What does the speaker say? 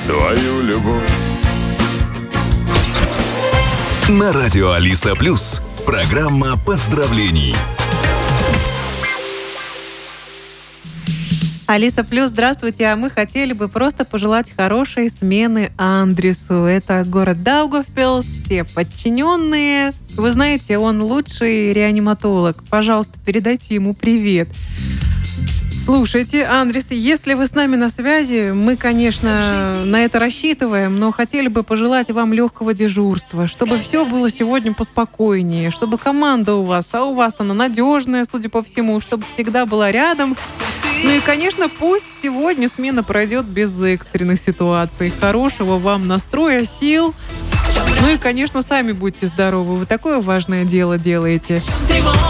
твою любовь. На радио Алиса Плюс. Программа поздравлений. Алиса Плюс, здравствуйте. А мы хотели бы просто пожелать хорошей смены Андресу. Это город Даугавпилс, все подчиненные. Вы знаете, он лучший реаниматолог. Пожалуйста, передайте ему привет. Слушайте, Андрес, если вы с нами на связи, мы, конечно, на это рассчитываем, но хотели бы пожелать вам легкого дежурства, чтобы все было сегодня поспокойнее, чтобы команда у вас, а у вас она надежная, судя по всему, чтобы всегда была рядом. Ну и, конечно, пусть сегодня смена пройдет без экстренных ситуаций. Хорошего вам настроя, сил. Ну и, конечно, сами будьте здоровы. Вы такое важное дело делаете.